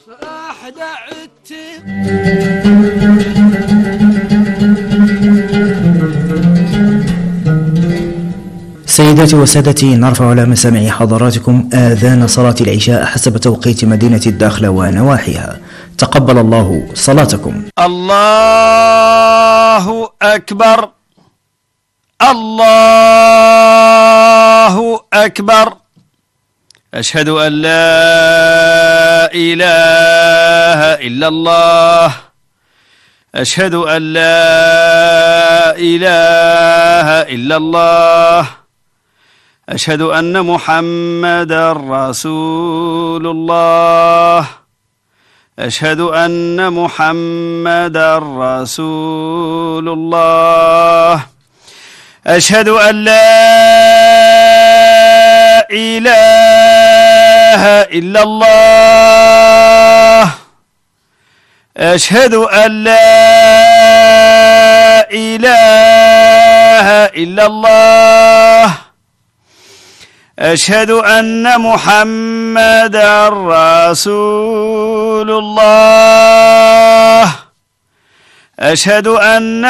سيداتي وسادتي، نرفع على مسامع حضراتكم آذان صلاة العشاء حسب توقيت مدينة الداخلة ونواحيها. تقبل الله صلاتكم. الله أكبر، الله أكبر. أشهد أن لا إله إلا الله، أشهد أن لا إله إلا الله، أشهد أن محمدا رسول الله، أشهد أن محمدا رسول الله، أشهد أن لا إله إلا الله، أشهد أن لا إله إلا الله، أشهد أن محمدا رسول الله، أشهد أن